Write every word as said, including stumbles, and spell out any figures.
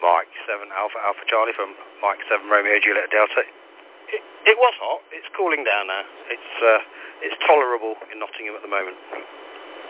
Mike seven Alpha Alpha Charlie from Mike seven Romeo Juliet Delta. It, it was hot. It's cooling down now. It's uh, it's tolerable in Nottingham at the moment.